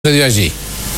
sucedió allí.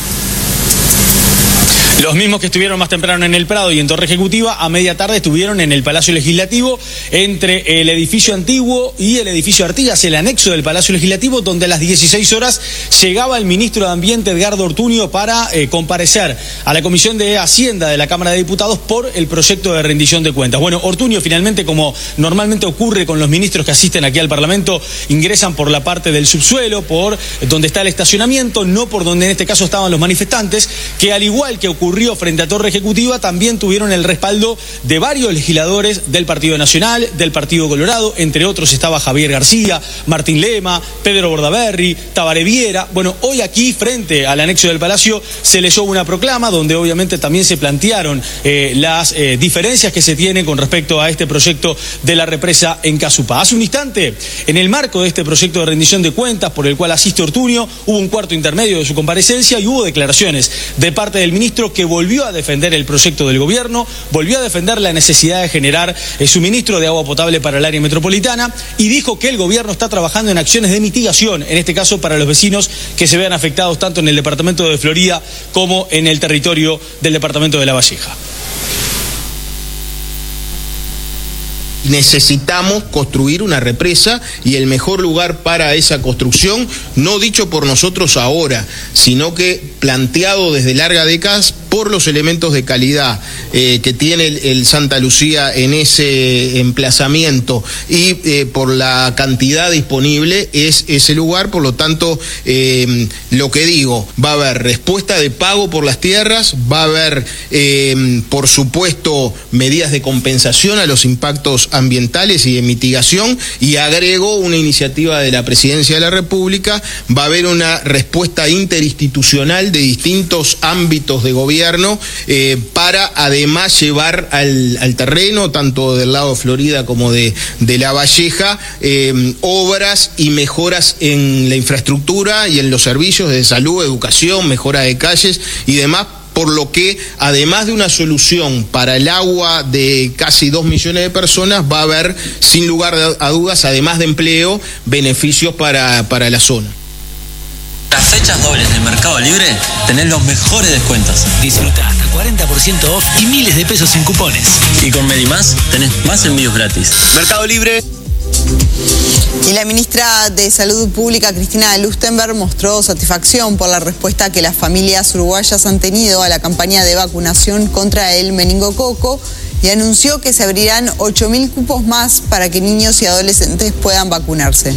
Los mismos que estuvieron más temprano en el Prado y en Torre Ejecutiva, a media tarde estuvieron en el Palacio Legislativo, entre el edificio antiguo y el edificio Artigas, el anexo del Palacio Legislativo, donde a las 16 horas llegaba el ministro de Ambiente, Edgardo Ortuño, para comparecer a la Comisión de Hacienda de la Cámara de Diputados por el proyecto de rendición de cuentas. Bueno, Ortuño finalmente, como normalmente ocurre con los ministros que asisten aquí al Parlamento, ingresan por la parte del subsuelo, por donde está el estacionamiento, no por donde en este caso estaban los manifestantes, que al igual que ocurrió frente a Torre Ejecutiva, también tuvieron el respaldo de varios legisladores del Partido Nacional, del Partido Colorado, entre otros estaba Javier García, Martín Lema, Pedro Bordaberry, Tabaré Viera. Bueno, hoy aquí, frente al anexo del Palacio, se leyó una proclama donde obviamente también se plantearon las diferencias que se tienen con respecto a este proyecto de la represa en Casupá. Hace un instante, en el marco de este proyecto de rendición de cuentas por el cual asiste Ortuño, hubo un cuarto intermedio de su comparecencia y hubo declaraciones de parte del ministro que volvió a defender el proyecto del gobierno, volvió a defender la necesidad de generar suministro de agua potable para el área metropolitana y dijo que el gobierno está trabajando en acciones de mitigación, en este caso para los vecinos que se vean afectados tanto en el departamento de Florida como en el territorio del departamento de La Valleja. Necesitamos construir una represa y el mejor lugar para esa construcción, no dicho por nosotros ahora, sino que planteado desde largas décadas por los elementos de calidad que tiene el Santa Lucía en ese emplazamiento y por la cantidad disponible es ese lugar. Por lo tanto, lo que digo, va a haber respuesta de pago por las tierras, va a haber, por supuesto, medidas de compensación a los impactos ambientales y de mitigación, y agrego una iniciativa de la Presidencia de la República, va a haber una respuesta interinstitucional de distintos ámbitos de gobierno para además llevar al terreno, tanto del lado de Florida como de La Valleja, obras y mejoras en la infraestructura y en los servicios de salud, educación, mejora de calles y demás, por lo que, además de una solución para el agua de casi 2 millones de personas, va a haber, sin lugar a dudas, además de empleo, beneficios para la zona. Las fechas dobles del Mercado Libre tenés los mejores descuentos. Disfruta hasta 40% off y miles de pesos en cupones. Y con Medimás tenés más envíos gratis. Mercado Libre. Y la ministra de Salud Pública, Cristina Lustenberg, mostró satisfacción por la respuesta que las familias uruguayas han tenido a la campaña de vacunación contra el meningococo y anunció que se abrirán 8.000 cupos más para que niños y adolescentes puedan vacunarse.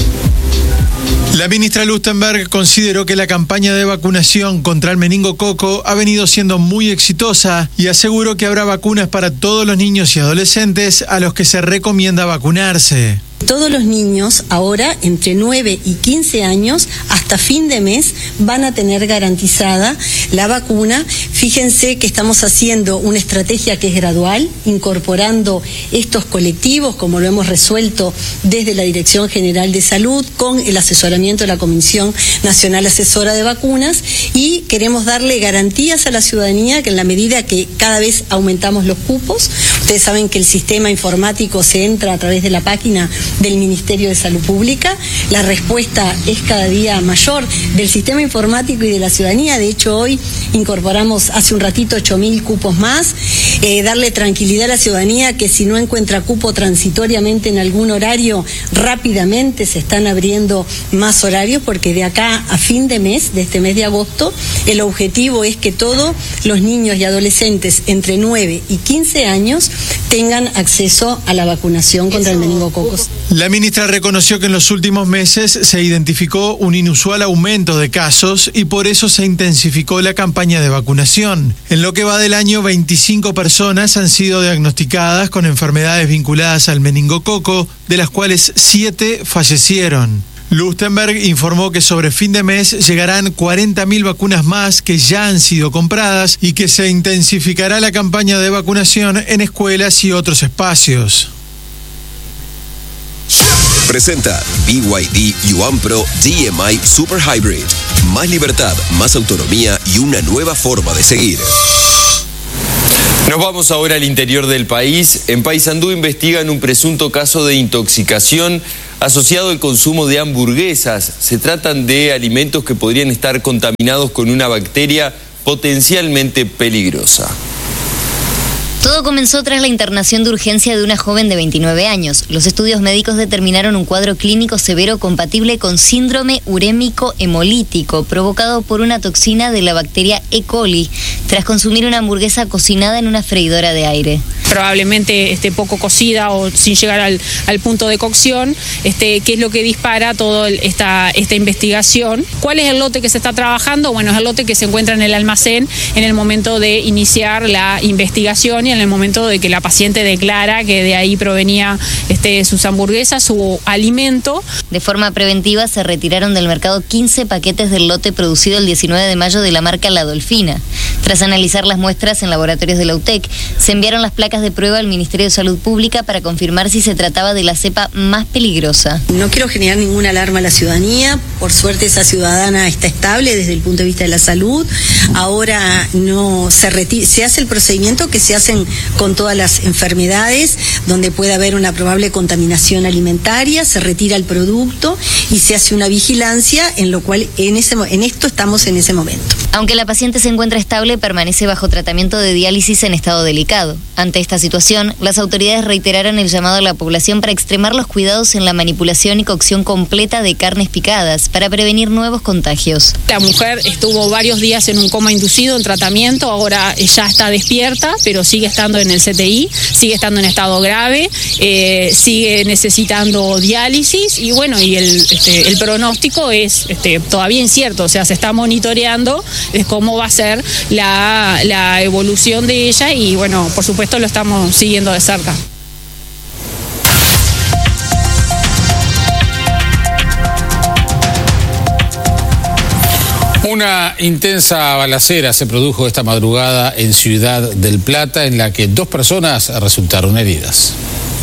La ministra Lustenberg consideró que la campaña de vacunación contra el meningococo ha venido siendo muy exitosa y aseguró que habrá vacunas para todos los niños y adolescentes a los que se recomienda vacunarse. Todos los niños ahora, entre 9 y 15 años, hasta fin de mes, van a tener garantizada la vacuna. Fíjense que estamos haciendo una estrategia que es gradual, incorporando estos colectivos, como lo hemos resuelto desde la Dirección General de Salud, con el asesoramiento de la Comisión Nacional Asesora de Vacunas, y queremos darle garantías a la ciudadanía que en la medida que cada vez aumentamos los cupos, ustedes saben que el sistema informático se entra a través de la página del Ministerio de Salud Pública, la respuesta es cada día mayor del sistema informático y de la ciudadanía. De hecho, hoy incorporamos hace un ratito 8.000 cupos más, darle tranquilidad a la ciudadanía que si no encuentra cupo transitoriamente en algún horario, rápidamente se están abriendo más horarios, porque de acá a fin de mes, de este mes de agosto, el objetivo es que todos los niños y adolescentes entre 9 y 15 años tengan acceso a la vacunación contra el meningococo. La ministra reconoció que en los últimos meses se identificó un inusual aumento de casos y por eso se intensificó la campaña de vacunación. En lo que va del año, 25 personas han sido diagnosticadas con enfermedades vinculadas al meningococo, de las cuales 7 fallecieron. Lustenberg informó que sobre fin de mes llegarán 40.000 vacunas más que ya han sido compradas y que se intensificará la campaña de vacunación en escuelas y otros espacios. Presenta BYD Yuan Pro DMI Super Hybrid. Más libertad, más autonomía y una nueva forma de seguir. Nos vamos ahora al interior del país. En Paysandú investigan un presunto caso de intoxicación asociado al consumo de hamburguesas. Se tratan de alimentos que podrían estar contaminados con una bacteria potencialmente peligrosa. Todo comenzó tras la internación de urgencia de una joven de 29 años. Los estudios médicos determinaron un cuadro clínico severo compatible con síndrome urémico hemolítico, provocado por una toxina de la bacteria E. coli, tras consumir una hamburguesa cocinada en una freidora de aire. Probablemente esté poco cocida o sin llegar al punto de cocción, que es lo que dispara toda esta investigación. ¿Cuál es el lote que se está trabajando? Bueno, es el lote que se encuentra en el almacén en el momento de iniciar la investigación y en el momento de que la paciente declara que de ahí provenía sus hamburguesas, su alimento. De forma preventiva se retiraron del mercado 15 paquetes del lote producido el 19 de mayo de la marca La Dolfina. Tras analizar las muestras en laboratorios de la UTEC, se enviaron las placas de prueba al Ministerio de Salud Pública para confirmar si se trataba de la cepa más peligrosa. No quiero generar ninguna alarma a la ciudadanía. Por suerte esa ciudadana está estable desde el punto de vista de la salud. Ahora no se hace el procedimiento que se hacen con todas las enfermedades, donde puede haber una probable contaminación alimentaria, se retira el producto y se hace una vigilancia, en lo cual en esto estamos en ese momento. Aunque la paciente se encuentra estable, permanece bajo tratamiento de diálisis en estado delicado. Ante esta situación, las autoridades reiteraron el llamado a la población para extremar los cuidados en la manipulación y cocción completa de carnes picadas para prevenir nuevos contagios. La mujer estuvo varios días en un coma inducido en tratamiento, ahora ya está despierta, pero sigue estando en el CTI, sigue estando en estado grave, sigue necesitando diálisis y bueno, y el pronóstico es todavía incierto, o sea, se está monitoreando cómo va a ser la evolución de ella y bueno, por supuesto lo estamos siguiendo de cerca. Una intensa balacera se produjo esta madrugada en Ciudad del Plata, en la que 2 personas resultaron heridas.